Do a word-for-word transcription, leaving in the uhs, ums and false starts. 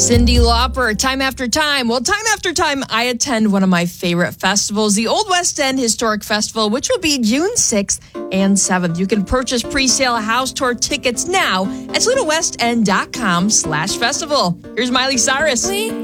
Cyndi Lauper, Time After Time. Well, time after time, I attend one of my favorite festivals, the Old West End Historic Festival, which will be June sixth and seventh. You can purchase pre-sale house tour tickets now at toledo west end dot com slash festival. Here's Miley Cyrus.